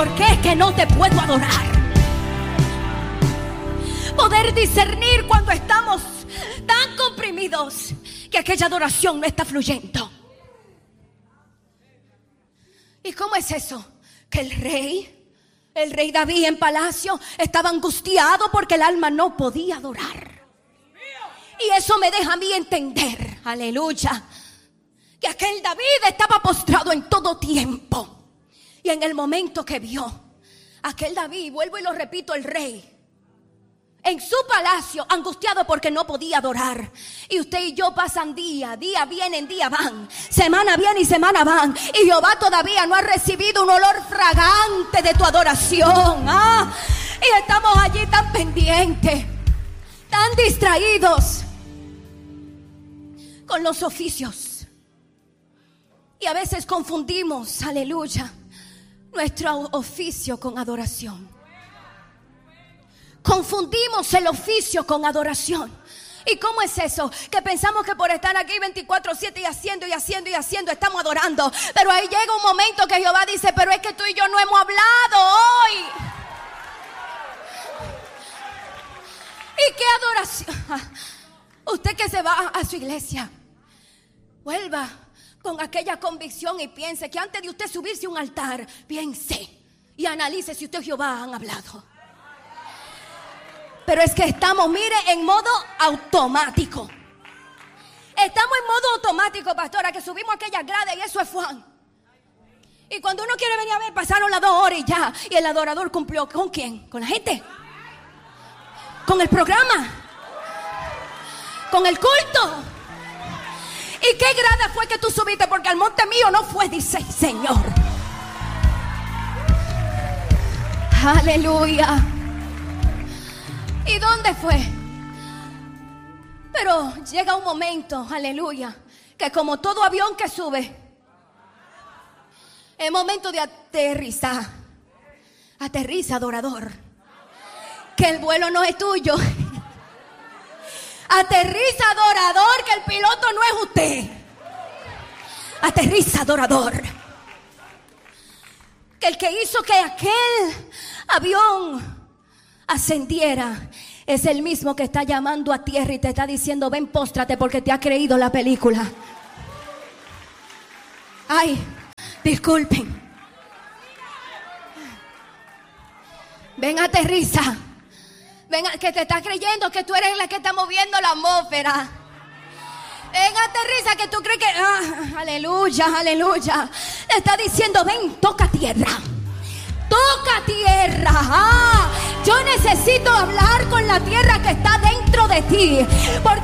por qué es que no te puedo adorar. Poder discernir cuando estamos tan comprimidos que aquella adoración no está fluyendo. ¿Y cómo es eso? Que el rey David en palacio estaba angustiado porque el alma no podía adorar. Y eso me deja a mí entender, aleluya, que aquel David estaba postrado en todo tiempo. Y en el momento que vio aquel David, vuelvo y lo repito, el rey en su palacio, angustiado porque no podía adorar. Y usted y yo pasan día vienen, día van, semana viene y semana van, y Jehová todavía no ha recibido un olor fragante de tu adoración. Y estamos allí tan pendientes, tan distraídos con los oficios. Y a veces confundimos, aleluya, nuestro oficio con adoración. Confundimos el oficio con adoración. ¿Y cómo es eso? Que pensamos que por estar aquí 24/7 y haciendo estamos adorando. Pero ahí llega un momento que Jehová dice: pero es que tú y yo no hemos hablado hoy. ¿Y qué adoración? Usted que se va a su iglesia, vuelva con aquella convicción y piense que antes de usted subirse a un altar, piense y analice si usted y Jehová han hablado. Pero es que estamos, mire, en modo automático. Estamos en modo automático, pastora, que subimos aquella grada y eso es Juan. Y cuando uno quiere venir a ver, pasaron las 2 horas y ya. Y el adorador cumplió. ¿Con quién? ¿Con la gente? ¿Con el programa? ¿Con el culto? ¿Y qué grada fue que tú subiste? Porque al monte mío no fue, dice el Señor. Aleluya. ¿Y dónde fue? Pero llega un momento, aleluya, que como todo avión que sube, es momento de aterrizar. Aterriza, adorador, que el vuelo no es tuyo. Aterriza, adorador, que el piloto no es usted. Aterriza, adorador, que el que hizo que aquel avión ascendiera es el mismo que está llamando a tierra y te está diciendo: ven, póstrate, porque te ha creído la película. Ay, disculpen. Ven, aterriza. Ven, que te está creyendo que tú eres la que está moviendo la atmósfera. Ven, aterriza, que tú crees que aleluya, aleluya. Le está diciendo: ven, toca tierra. Toca tierra. Yo necesito hablar con la tierra que está dentro de ti, porque